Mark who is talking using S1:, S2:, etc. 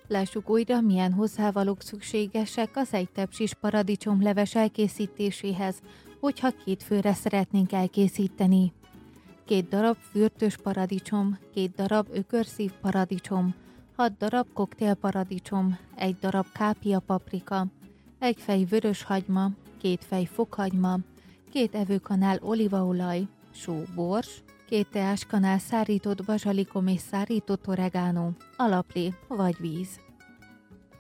S1: Lássuk újra, milyen hozzávalók szükségesek az egy tepsis paradicsomleves elkészítéséhez, hogyha 2 főre szeretnénk elkészíteni. 2 darab fürtös paradicsom, 2 darab ökörszív paradicsom, 6 darab koktélparadicsom, 1 darab kápia paprika, 1 fej vörös hagyma, 2 fej fokhagyma, 2 evőkanál olívaolaj, só, bors, 2 teáskanál szárított bazsalikom és szárított oregánó, alaplé vagy víz.